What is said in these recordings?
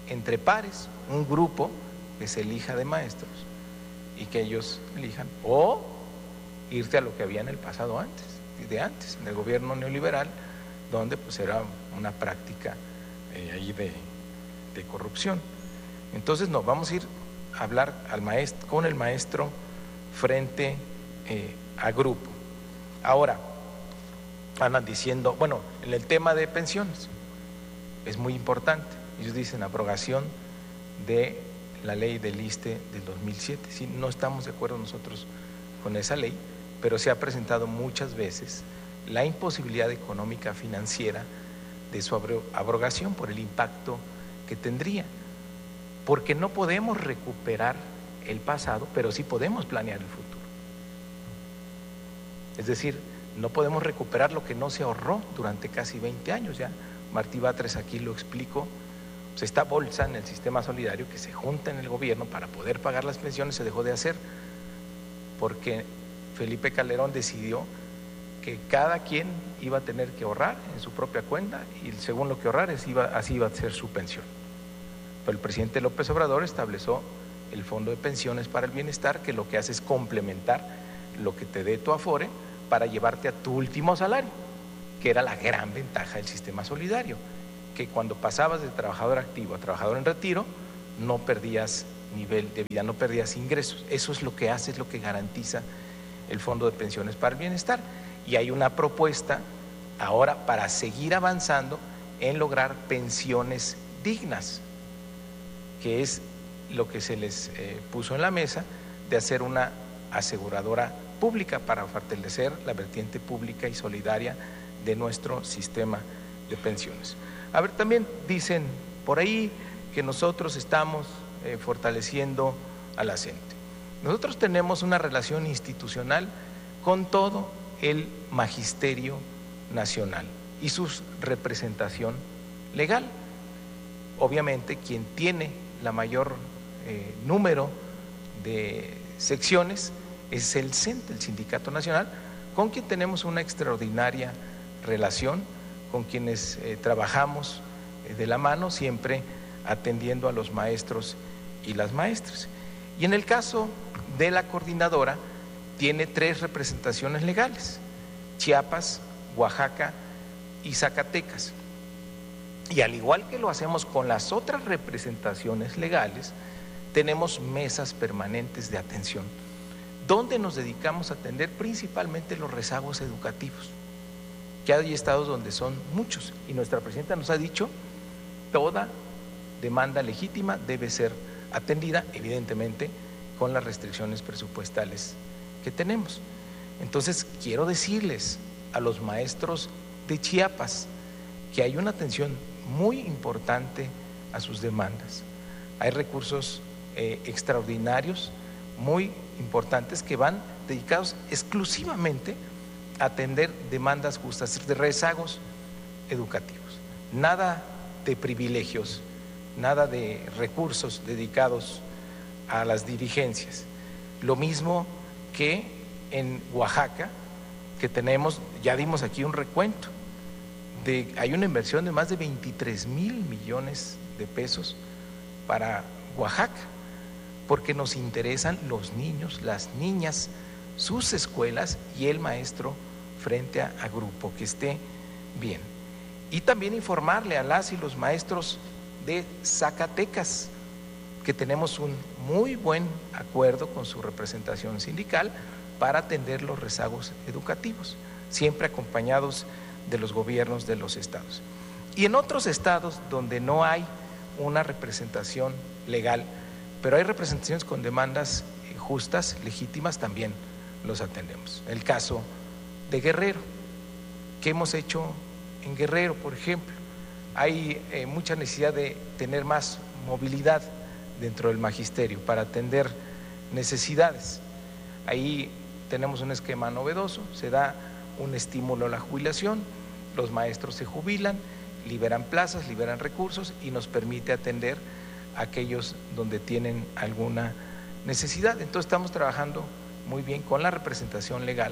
entre pares, un grupo que se elija de maestros y que ellos elijan, o irte a lo que había en el pasado antes, en el gobierno neoliberal, donde pues era una práctica ahí de corrupción. Entonces no, vamos a ir a hablar con el maestro frente a grupo. Ahora, andan diciendo, bueno, en el tema de pensiones, es muy importante, ellos dicen abrogación de la ley del ISSSTE del 2007, ¿sí? No estamos de acuerdo nosotros con esa ley, pero se ha presentado muchas veces la imposibilidad económica financiera de su abrogación por el impacto que tendría, porque no podemos recuperar el pasado, pero sí podemos planear el futuro. Es decir, no podemos recuperar lo que no se ahorró durante casi 20 años, ya Martí Batres aquí lo explicó. Pues esta bolsa en el sistema solidario que se junta en el gobierno para poder pagar las pensiones se dejó de hacer porque Felipe Calderón decidió que cada quien iba a tener que ahorrar en su propia cuenta y según lo que ahorrar así iba a ser su pensión. Pero el presidente López Obrador estableció el Fondo de Pensiones para el Bienestar, que lo que hace es complementar lo que te dé tu Afore para llevarte a tu último salario, que era la gran ventaja del sistema solidario, que cuando pasabas de trabajador activo a trabajador en retiro, no perdías nivel de vida, no perdías ingresos. Eso es lo que hace, es lo que garantiza el Fondo de Pensiones para el Bienestar. Y hay una propuesta ahora para seguir avanzando en lograr pensiones dignas, que es lo que se les puso en la mesa de hacer una aseguradora pública para fortalecer la vertiente pública y solidaria de nuestro sistema de pensiones. A ver, también dicen por ahí que nosotros estamos fortaleciendo a la CENTE. Nosotros tenemos una relación institucional con todo el magisterio nacional y su representación legal. Obviamente, quien tiene la mayor número de secciones es el CENTE, el Sindicato Nacional, con quien tenemos una extraordinaria relación, con quienes trabajamos de la mano, siempre atendiendo a los maestros y las maestras. Y en el caso de la coordinadora, tiene 3 representaciones legales: Chiapas, Oaxaca y Zacatecas. Y al igual que lo hacemos con las otras representaciones legales, tenemos mesas permanentes de atención, donde nos dedicamos a atender principalmente los rezagos educativos, que hay estados donde son muchos, y nuestra presidenta nos ha dicho, toda demanda legítima debe ser atendida, evidentemente, con las restricciones presupuestales que tenemos. Entonces, quiero decirles a los maestros de Chiapas que hay una atención muy importante a sus demandas. Hay recursos extraordinarios, muy importantes, que van dedicados exclusivamente a atender demandas justas, de rezagos educativos. Nada de privilegios, nada de recursos dedicados a las dirigencias. Lo mismo que en Oaxaca, que tenemos, ya dimos aquí un recuento, hay una inversión de más de 23,000 millones de pesos para Oaxaca, porque nos interesan los niños, las niñas, sus escuelas y el maestro frente a grupo, que esté bien. Y también informarle a las y los maestros de Zacatecas que tenemos un muy buen acuerdo con su representación sindical para atender los rezagos educativos, siempre acompañados de los gobiernos de los estados. Y en otros estados donde no hay una representación legal, pero hay representaciones con demandas justas, legítimas, también los atendemos. El caso de Guerrero, ¿qué hemos hecho en Guerrero, por ejemplo? Hay mucha necesidad de tener más movilidad dentro del magisterio para atender necesidades. Ahí tenemos un esquema novedoso, se da un estímulo a la jubilación, los maestros se jubilan, liberan plazas, liberan recursos y nos permite atender a aquellos donde tienen alguna necesidad. Entonces estamos trabajando muy bien con la representación legal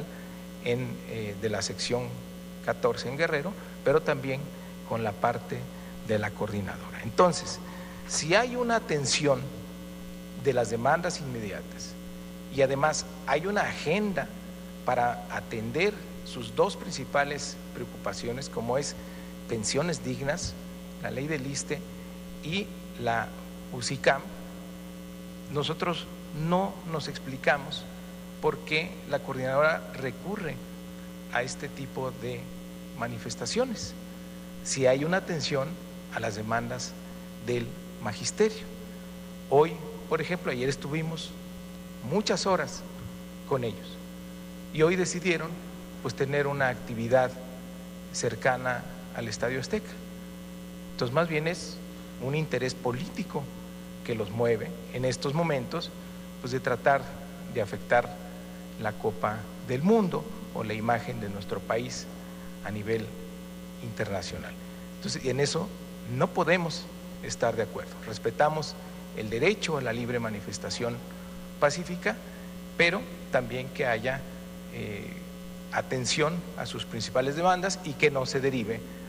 de la sección 14 en Guerrero, pero también con la parte de la coordinadora. Entonces, Si hay una atención de las demandas inmediatas y además hay una agenda para atender sus dos principales preocupaciones, como es pensiones dignas, la ley del ISSSTE y la USICAM, nosotros no nos explicamos por qué la coordinadora recurre a este tipo de manifestaciones, si hay una atención a las demandas del magisterio. Hoy, por ejemplo, ayer estuvimos muchas horas con ellos y hoy decidieron pues tener una actividad cercana al Estadio Azteca. Entonces, más bien es un interés político que los mueve en estos momentos, pues de tratar de afectar la Copa del Mundo o la imagen de nuestro país a nivel internacional. Entonces, en eso no podemos estar de acuerdo. Respetamos el derecho a la libre manifestación pacífica, pero también que haya atención a sus principales demandas y que no se derive